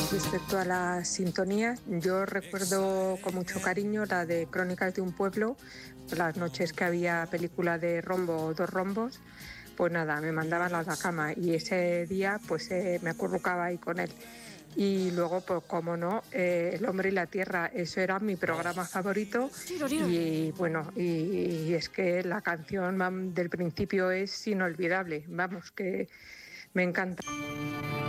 Respecto a las sintonías, yo recuerdo con mucho cariño la de Crónicas de un pueblo, las noches que había película de Rombo o Dos Rombos, pues nada, me mandaban a la cama y ese día pues me acurrucaba ahí con él. Y luego, pues como no, El hombre y la tierra, eso era mi programa favorito y bueno, y es que la canción del principio es inolvidable, vamos, que me encanta.